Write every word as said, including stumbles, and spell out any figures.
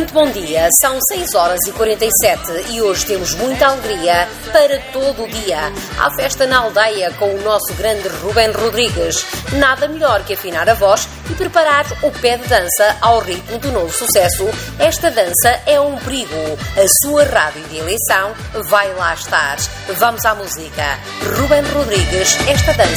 Muito bom dia, são seis horas e quarenta e sete e hoje temos muita alegria para todo o dia. Há festa na aldeia com o nosso grande Rubén Rodrigues. Nada melhor que afinar a voz e preparar o pé de dança ao ritmo do novo sucesso. Esta dança é um perigo. A sua rádio de eleição vai lá estar. Vamos à música. Rubén Rodrigues, esta dança